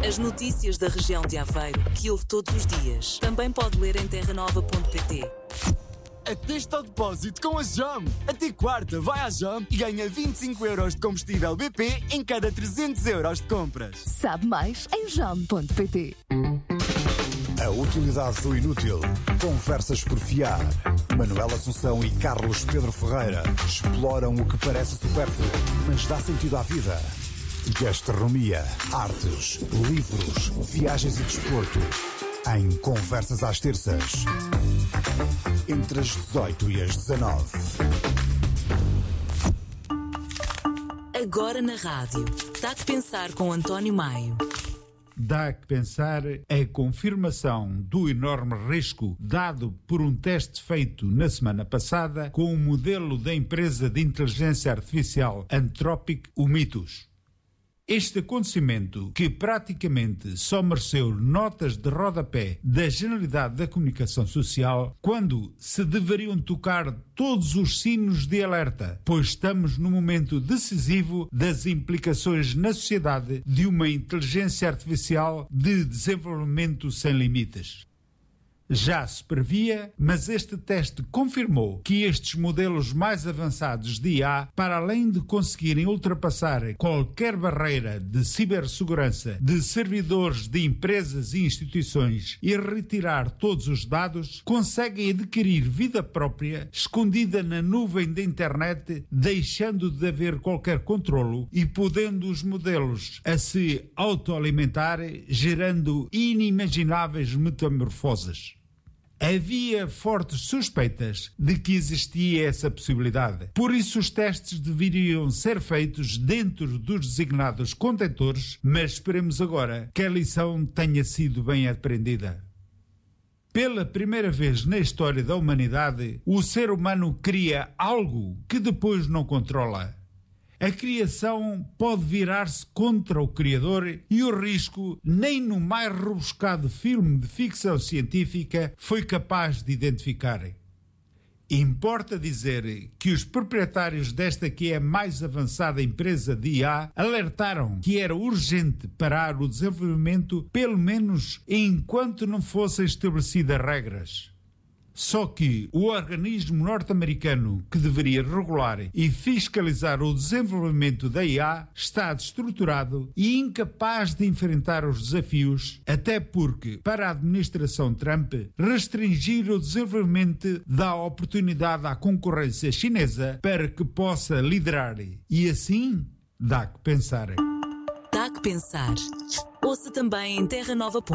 As notícias da região de Aveiro, que ouve todos os dias, também pode ler em terranova.pt. Atesta ao depósito com a JAM. Até quarta, vai à JAM e ganha 25 euros de combustível BP em cada 300 euros de compras. Sabe mais em jam.pt. A utilidade do inútil. Conversas por fiar. Manuela Assunção e Carlos Pedro Ferreira exploram o que parece supérfluo, mas dá sentido à vida. Gastronomia, artes, livros, viagens e desporto. Em Conversas às Terças. Entre as 18 e as 19. Agora na rádio. Dá que pensar com António Maio. Dá que pensar a confirmação do enorme risco dado por um teste feito na semana passada com o modelo da empresa de inteligência artificial Anthropic, o Mythos. Este acontecimento, que praticamente só mereceu notas de rodapé da generalidade da comunicação social, quando se deveriam tocar todos os sinos de alerta, pois estamos no momento decisivo das implicações na sociedade de uma inteligência artificial de desenvolvimento sem limites. Já se previa, mas este teste confirmou que estes modelos mais avançados de IA, para além de conseguirem ultrapassar qualquer barreira de cibersegurança de servidores de empresas e instituições e retirar todos os dados, conseguem adquirir vida própria, escondida na nuvem da internet, deixando de haver qualquer controlo e podendo os modelos a se autoalimentar, gerando inimagináveis metamorfoses. Havia fortes suspeitas de que existia essa possibilidade. Por isso os testes deveriam ser feitos dentro dos designados contentores, mas esperemos agora que a lição tenha sido bem aprendida. Pela primeira vez na história da humanidade, o ser humano cria algo que depois não controla. A criação pode virar-se contra o criador e o risco, nem no mais rebuscado filme de ficção científica, foi capaz de identificar. Importa dizer que os proprietários desta que é a mais avançada empresa de IA alertaram que era urgente parar o desenvolvimento, pelo menos enquanto não fossem estabelecidas regras. Só que o organismo norte-americano que deveria regular e fiscalizar o desenvolvimento da IA está destruturado e incapaz de enfrentar os desafios, até porque, para a administração Trump, restringir o desenvolvimento dá oportunidade à concorrência chinesa para que possa liderar. E assim, dá que pensar. Dá que pensar. Ouça também em terranova.pt.